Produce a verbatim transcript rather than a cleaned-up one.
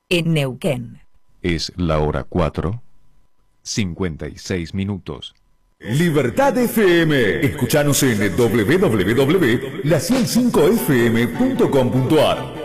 en Neuquén. Es la hora cuatro, cincuenta y seis minutos. Libertad F M. Escuchanos en doble u doble u doble u punto la ciento cinco f m punto com punto a r.